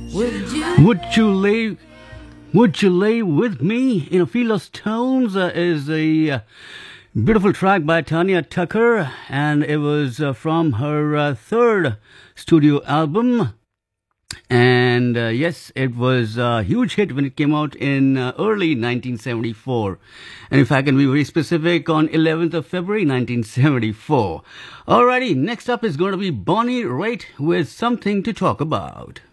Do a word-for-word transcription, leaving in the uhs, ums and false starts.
Would you? Would you lay, would you lay with me? You know, Feel Those Tones uh, is a uh, beautiful track by Tanya Tucker, and it was uh, from her uh, third studio album. And uh, yes, it was a huge hit when it came out in uh, early nineteen seventy-four. And if I can be very specific, on eleventh of February nineteen seventy-four. Alrighty, next up is going to be Bonnie Raitt with Something to Talk About.